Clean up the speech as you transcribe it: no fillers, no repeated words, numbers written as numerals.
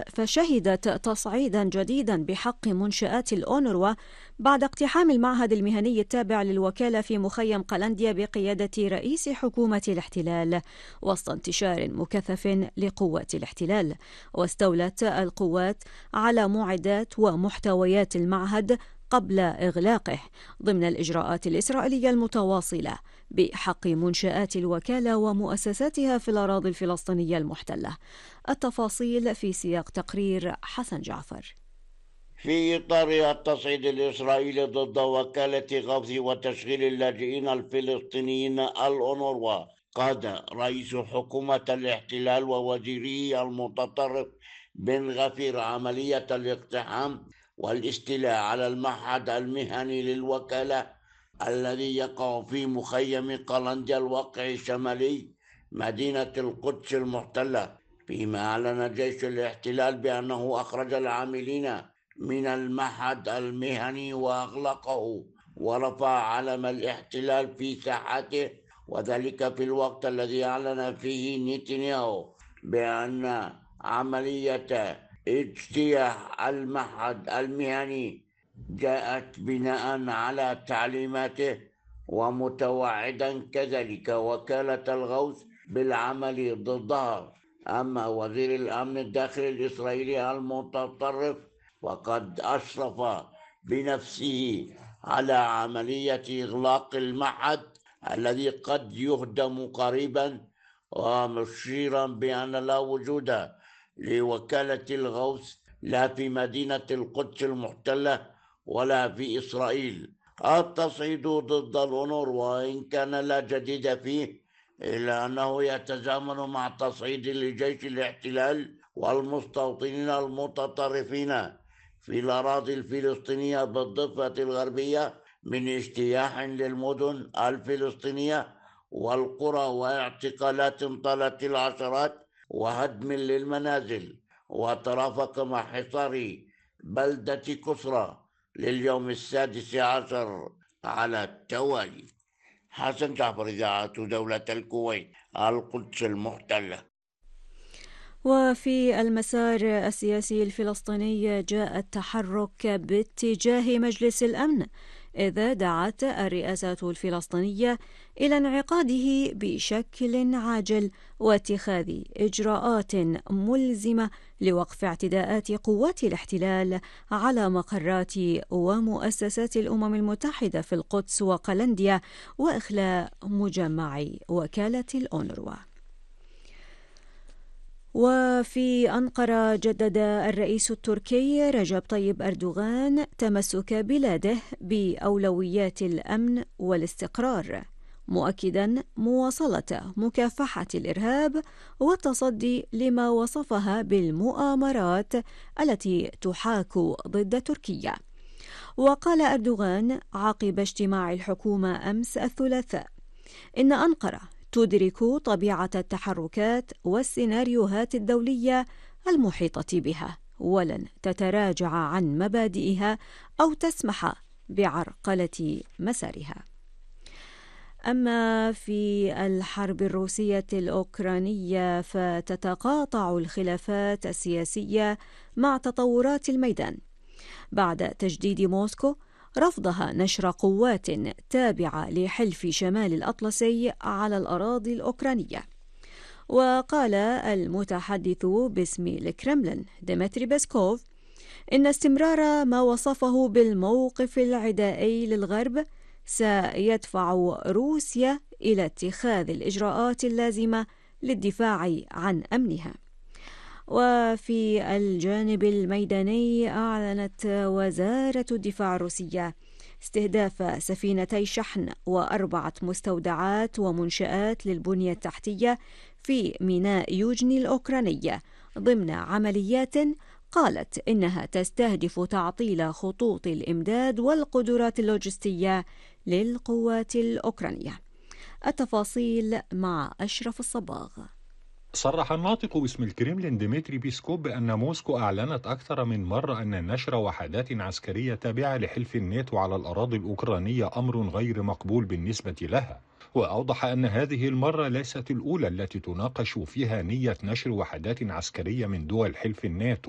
فشهدت تصعيدا جديدا بحق منشآت الأونروا بعد اقتحام المعهد المهني التابع للوكالة في مخيم قلنديا بقيادة رئيس حكومة الاحتلال وسط انتشار مكثف لقوات الاحتلال. واستولت القوات على معدات ومحتويات المعهد قبل إغلاقه ضمن الإجراءات الإسرائيلية المتواصلة بحق منشآت الوكالة ومؤسساتها في الأراضي الفلسطينية المحتلة. التفاصيل في سياق تقرير حسن جعفر. في إطار التصعيد الإسرائيلي ضد وكالة غوث وتشغيل اللاجئين الفلسطينيين الأونروا، قاد رئيس حكومة الاحتلال ووزيره المتطرف بن غفير عملية الاقتحام والاستيلاء على المعهد المهني للوكالة الذي يقع في مخيم قلنديا الواقع شمالي مدينة القدس المحتلة، فيما أعلن جيش الاحتلال بأنه أخرج العاملين من المعهد المهني وأغلقه ورفع علم الاحتلال في ساحته، وذلك في الوقت الذي أعلن فيه نتنياهو بأن عملية اجتياح المعهد المهني جاءت بناء على تعليماته، ومتوعدا كذلك وكالة الغوث بالعمل ضدها. أما وزير الأمن الداخلي الإسرائيلي المتطرف وقد أشرف بنفسه على عملية إغلاق المعهد الذي قد يهدم قريبا، ومشيرا بأن لا وجود لوكالة الغوث لا في مدينة القدس المحتلة ولا في إسرائيل. التصعيد ضد الأونروا وإن كان لا جديد فيه، إلا أنه يتزامن مع تصعيد لجيش الاحتلال والمستوطنين المتطرفين في الأراضي الفلسطينية بالضفة الغربية من اجتياح للمدن الفلسطينية والقرى واعتقالات طالت العشرات وهدم للمنازل، وترافق مع حصار بلدة كسرى لليوم 16 على التوالي. حسن جعفر، إذاعة دولة الكويت، القدس المحتلة. وفي المسار السياسي الفلسطيني جاء التحرك باتجاه مجلس الأمن، إذ دعت الرئاسة الفلسطينية إلى انعقاده بشكل عاجل واتخاذ إجراءات ملزمة لوقف اعتداءات قوات الاحتلال على مقرات ومؤسسات الأمم المتحدة في القدس وقلنديا وإخلاء مجمع وكالة الأونروا. وفي أنقرة جدد الرئيس التركي رجب طيب أردوغان تمسك بلاده بأولويات الأمن والاستقرار، مؤكدا مواصلة مكافحة الإرهاب والتصدي لما وصفها بالمؤامرات التي تحاك ضد تركيا. وقال أردوغان عقب اجتماع الحكومة أمس الثلاثاء إن أنقرة تدرك طبيعة التحركات والسيناريوهات الدولية المحيطة بها، ولن تتراجع عن مبادئها أو تسمح بعرقلة مسارها. أما في الحرب الروسية الأوكرانية فتتقاطع الخلافات السياسية مع تطورات الميدان بعد تجديد موسكو رفضها نشر قوات تابعة لحلف شمال الأطلسي على الأراضي الأوكرانية. وقال المتحدث باسم الكرملين ديمتري بيسكوف إن استمرار ما وصفه بالموقف العدائي للغرب سيدفع روسيا إلى اتخاذ الإجراءات اللازمة للدفاع عن أمنها. وفي الجانب الميداني أعلنت وزارة الدفاع الروسية استهداف سفينتي شحن و4 مستودعات ومنشآت للبنية التحتية في ميناء يوجني الأوكرانية ضمن عمليات قالت إنها تستهدف تعطيل خطوط الإمداد والقدرات اللوجستية للقوات الأوكرانية. التفاصيل مع أشرف الصباغ. صرح الناطق باسم الكريملين ديمتري بيسكوف بأن موسكو أعلنت أكثر من مرة أن نشر وحدات عسكرية تابعة لحلف الناتو على الأراضي الأوكرانية أمر غير مقبول بالنسبة لها، وأوضح أن هذه المرة ليست الأولى التي تناقش فيها نية نشر وحدات عسكرية من دول حلف الناتو